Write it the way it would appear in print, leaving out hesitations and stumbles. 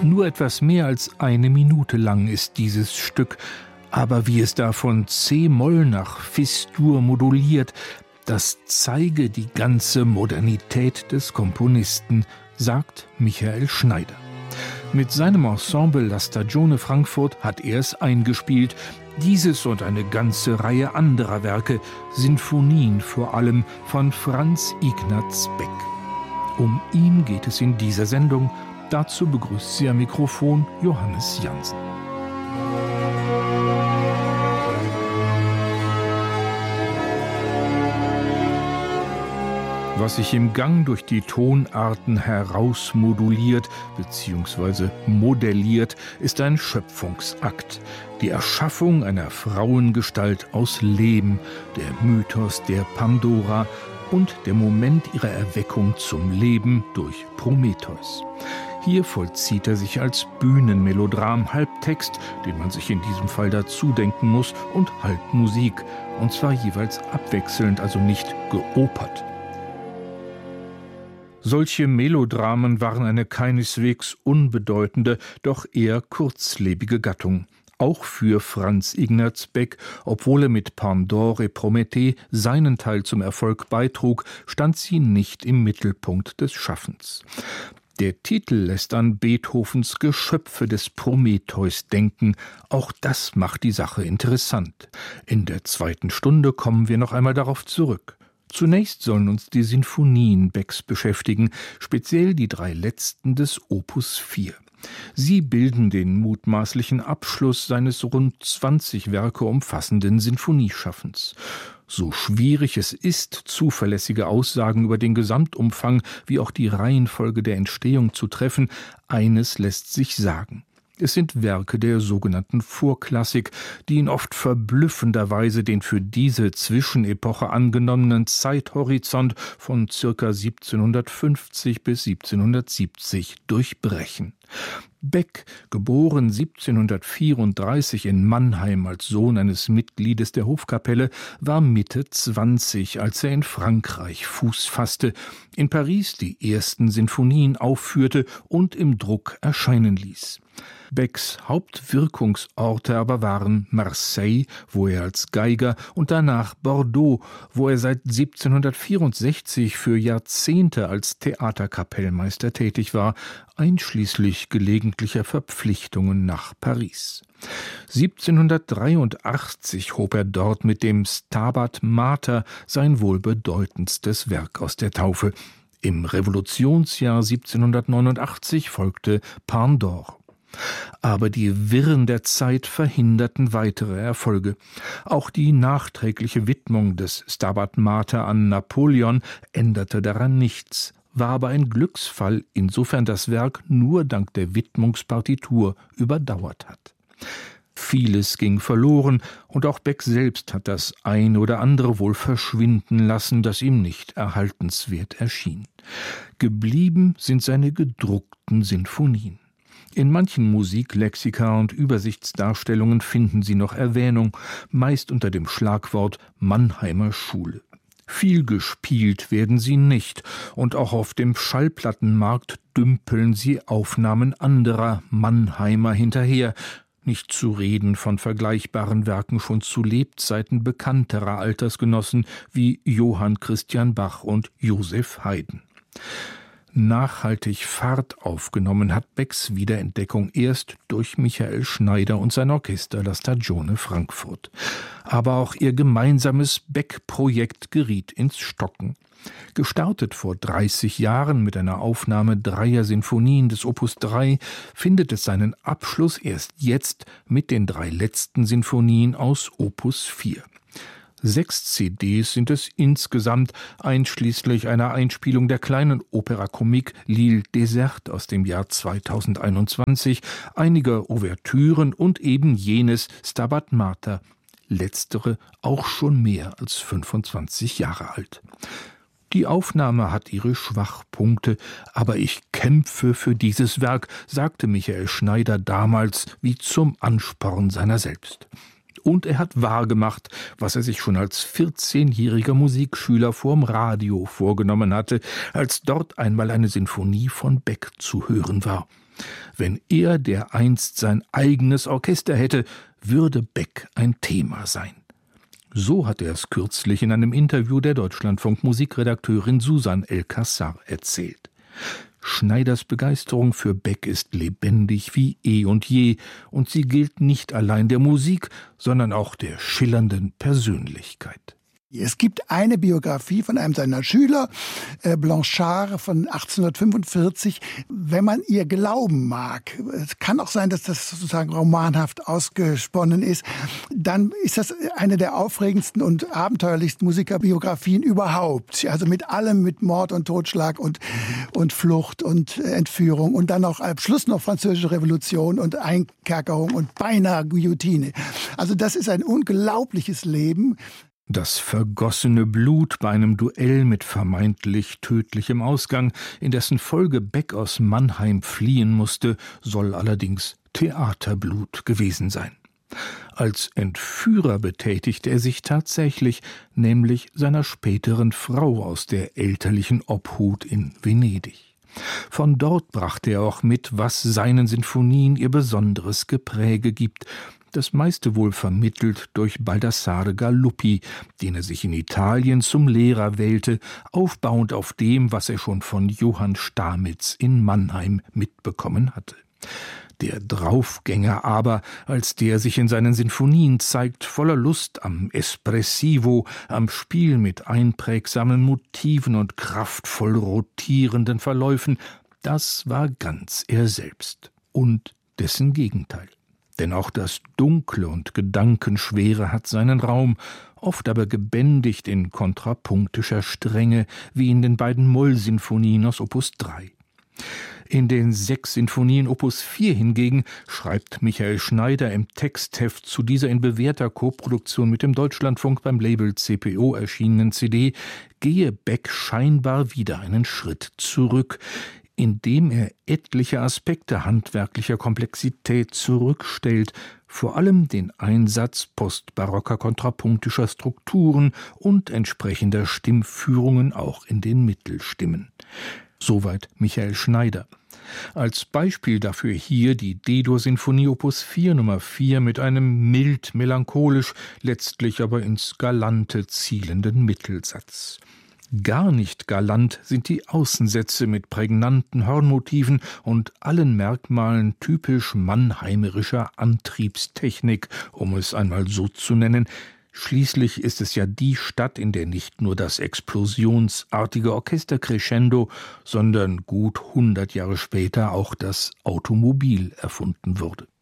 Nur etwas mehr als 1 Minute lang ist dieses Stück, aber wie es da von C-Moll nach Fis-Dur moduliert, das zeige die ganze Modernität des Komponisten, sagt Michael Schneider. Mit seinem Ensemble La Stagione Frankfurt hat er es eingespielt, dieses und eine ganze Reihe anderer Werke, Sinfonien vor allem von Franz Ignaz Beck. Um ihn geht es in dieser Sendung. Dazu begrüßt sie am Mikrofon Johannes Jansen. Was sich im Gang durch die Tonarten herausmoduliert bzw. modelliert, ist ein Schöpfungsakt. Die Erschaffung einer Frauengestalt aus Lehm, der Mythos der Pandora und der Moment ihrer Erweckung zum Leben durch Prometheus. Hier vollzieht er sich als Bühnenmelodram, halb Text, den man sich in diesem Fall dazu denken muss, und halb Musik, und zwar jeweils abwechselnd, also nicht geopert. Solche Melodramen waren eine keineswegs unbedeutende, doch eher kurzlebige Gattung. Auch für Franz Ignaz Beck, obwohl er mit Pandore et Prométhée seinen Teil zum Erfolg beitrug, stand sie nicht im Mittelpunkt des Schaffens. Der Titel lässt an Beethovens Geschöpfe des Prometheus denken. Auch das macht die Sache interessant. In der 2. Stunde kommen wir noch einmal darauf zurück. Zunächst sollen uns die Sinfonien Becks beschäftigen, speziell die 3 letzten des Opus 4. Sie bilden den mutmaßlichen Abschluss seines rund 20 Werke umfassenden Sinfonieschaffens. So schwierig es ist, zuverlässige Aussagen über den Gesamtumfang wie auch die Reihenfolge der Entstehung zu treffen, eines lässt sich sagen. Es sind Werke der sogenannten Vorklassik, die in oft verblüffender Weise den für diese Zwischenepoche angenommenen Zeithorizont von ca. 1750 bis 1770 durchbrechen. Beck, geboren 1734 in Mannheim als Sohn eines Mitgliedes der Hofkapelle, war Mitte 20, als er in Frankreich Fuß fasste, in Paris die ersten Sinfonien aufführte und im Druck erscheinen ließ. Becks Hauptwirkungsorte aber waren Marseille, wo er als Geiger, und danach Bordeaux, wo er seit 1764 für Jahrzehnte als Theaterkapellmeister tätig war, einschließlich gelegentlicher Verpflichtungen nach Paris. 1783 hob er dort mit dem Stabat Mater sein wohl bedeutendstes Werk aus der Taufe. Im Revolutionsjahr 1789 folgte Pandore. Aber die Wirren der Zeit verhinderten weitere Erfolge. Auch die nachträgliche Widmung des Stabat Mater an Napoleon änderte daran nichts, war aber ein Glücksfall, insofern das Werk nur dank der Widmungspartitur überdauert hat. Vieles ging verloren, und auch Beck selbst hat das ein oder andere wohl verschwinden lassen, das ihm nicht erhaltenswert erschien. Geblieben sind seine gedruckten Sinfonien. In manchen Musiklexika und Übersichtsdarstellungen finden sie noch Erwähnung, meist unter dem Schlagwort Mannheimer Schule. Viel gespielt werden sie nicht, und auch auf dem Schallplattenmarkt dümpeln sie Aufnahmen anderer Mannheimer hinterher, nicht zu reden von vergleichbaren Werken schon zu Lebzeiten bekannterer Altersgenossen wie Johann Christian Bach und Joseph Haydn. Nachhaltig Fahrt aufgenommen hat Becks Wiederentdeckung erst durch Michael Schneider und sein Orchester La Stagione Frankfurt. Aber auch ihr gemeinsames Beck-Projekt geriet ins Stocken. Gestartet vor 30 Jahren mit einer Aufnahme 3 Sinfonien des Opus 3, findet es seinen Abschluss erst jetzt mit den 3 letzten Sinfonien aus Opus 4. 6 CDs sind es insgesamt, einschließlich einer Einspielung der kleinen Opera Comique L'Île déserte aus dem Jahr 2021, einiger Ouvertüren und eben jenes Stabat Mater, letztere auch schon mehr als 25 Jahre alt. Die Aufnahme hat ihre Schwachpunkte, aber ich kämpfe für dieses Werk, sagte Michael Schneider damals wie zum Ansporn seiner selbst. Und er hat wahrgemacht, was er sich schon als 14-jähriger Musikschüler vorm Radio vorgenommen hatte, als dort einmal eine Sinfonie von Beck zu hören war. Wenn er dereinst sein eigenes Orchester hätte, würde Beck ein Thema sein. So hat er es kürzlich in einem Interview der Deutschlandfunk-Musikredakteurin Susan El-Kassar erzählt. Schneiders Begeisterung für Beck ist lebendig wie eh und je, und sie gilt nicht allein der Musik, sondern auch der schillernden Persönlichkeit. Es gibt eine Biografie von einem seiner Schüler, Blanchard von 1845. Wenn man ihr glauben mag, es kann auch sein, dass das sozusagen romanhaft ausgesponnen ist, dann ist das eine der aufregendsten und abenteuerlichsten Musikerbiografien überhaupt. Also mit allem, mit Mord und Totschlag und Flucht und Entführung und dann auch am Schluss noch Französische Revolution und Einkerkerung und beinahe Guillotine. Also das ist ein unglaubliches Leben. Das vergossene Blut bei einem Duell mit vermeintlich tödlichem Ausgang, in dessen Folge Beck aus Mannheim fliehen musste, soll allerdings Theaterblut gewesen sein. Als Entführer betätigte er sich tatsächlich, nämlich seiner späteren Frau aus der elterlichen Obhut in Venedig. Von dort brachte er auch mit, was seinen Sinfonien ihr besonderes Gepräge gibt, das meiste wohl vermittelt durch Baldassare Galuppi, den er sich in Italien zum Lehrer wählte, aufbauend auf dem, was er schon von Johann Stamitz in Mannheim mitbekommen hatte. Der Draufgänger aber, als der sich in seinen Sinfonien zeigt, voller Lust am Espressivo, am Spiel mit einprägsamen Motiven und kraftvoll rotierenden Verläufen, das war ganz er selbst und dessen Gegenteil. Denn auch das Dunkle und Gedankenschwere hat seinen Raum, oft aber gebändigt in kontrapunktischer Strenge, wie in den beiden Moll-Sinfonien aus Opus 3. In den 6 Sinfonien Opus 4 hingegen schreibt Michael Schneider im Textheft zu dieser in bewährter Koproduktion mit dem Deutschlandfunk beim Label CPO erschienenen CD, gehe Beck scheinbar wieder einen Schritt zurück, indem er etliche Aspekte handwerklicher Komplexität zurückstellt, vor allem den Einsatz postbarocker kontrapunktischer Strukturen und entsprechender Stimmführungen auch in den Mittelstimmen. Soweit Michael Schneider. Als Beispiel dafür hier die D-Dur-Sinfonie Opus 4 Nummer 4 mit einem mild melancholisch, letztlich aber ins Galante zielenden Mittelsatz. Gar nicht galant sind die Außensätze mit prägnanten Hornmotiven und allen Merkmalen typisch mannheimerischer Antriebstechnik, um es einmal so zu nennen. Schließlich ist es ja die Stadt, in der nicht nur das explosionsartige Orchestercrescendo, sondern gut 100 Jahre später auch das Automobil erfunden wurde.